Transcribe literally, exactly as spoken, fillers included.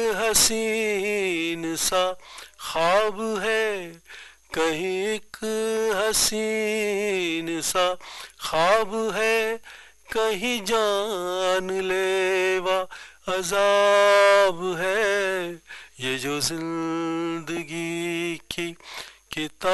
हसीन सा ख्वाब है, कहीं एक हसीन सा ख्वाब है, कहीं जानलेवा अजाब है। ये जो जिंदगी की किताब